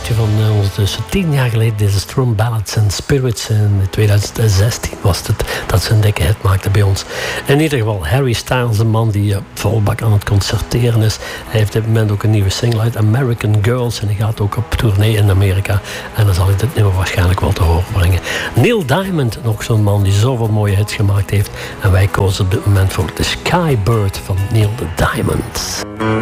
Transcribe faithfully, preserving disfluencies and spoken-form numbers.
hitje van uh, ons dus tien jaar geleden. Deze Strum Ballads and Spirits. In twintig zestien was het dat ze een dikke hit maakte bij ons. In ieder geval Harry Styles, een man die uh, volbak aan het concerteren is. Hij heeft op dit moment ook een nieuwe single uit, American Girls. En hij gaat ook op tournee in Amerika. En dan zal hij dit nummer waarschijnlijk wel te horen brengen. Neil Diamond, nog zo'n man die zoveel mooie hits gemaakt heeft. En wij kozen op dit moment voor The Skybird van Neil Diamond.